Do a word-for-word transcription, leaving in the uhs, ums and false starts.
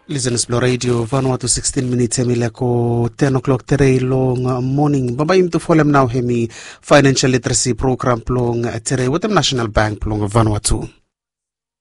Listeners Blow Radio, Vanuatu sixteen minutes emile ko ten o'clock today long morning. Babayim to follow now hemi financial literacy program plong today with the National Bank plong Vanuatu.